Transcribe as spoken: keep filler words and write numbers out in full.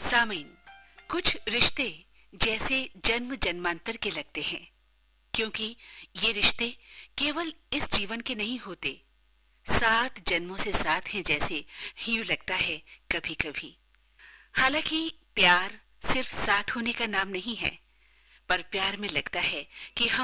सामीन, कुछ रिश्ते जैसे जन्म जन्मांतर के लगते हैं, क्योंकि ये रिश्ते केवल इस जीवन के नहीं होते, सात जन्मों से साथ हैं जैसे यूं लगता है कभी कभी। हालांकि प्यार सिर्फ साथ होने का नाम नहीं है, पर प्यार में लगता है कि हम